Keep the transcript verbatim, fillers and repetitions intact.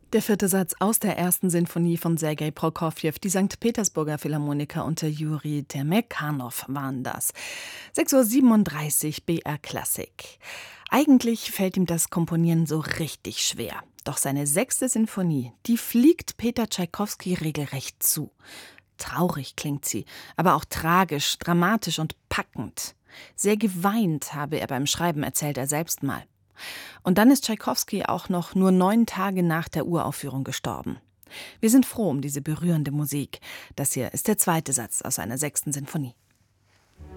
Der vierte Satz aus der ersten Sinfonie von Sergei Prokofjew. Die Sankt Petersburger Philharmoniker unter Juri Termekanow waren das. sechs Uhr siebenunddreißig, B R Klassik. Eigentlich fällt ihm das Komponieren so richtig schwer. Doch seine sechste Sinfonie, die fliegt Peter Tschaikowski regelrecht zu. Traurig klingt sie, aber auch tragisch, dramatisch und packend. Sehr geweint habe er beim Schreiben, erzählt er selbst mal. Und dann ist Tschaikowski auch noch nur neun Tage nach der Uraufführung gestorben. Wir sind froh um diese berührende Musik. Das hier ist der zweite Satz aus seiner sechsten Sinfonie.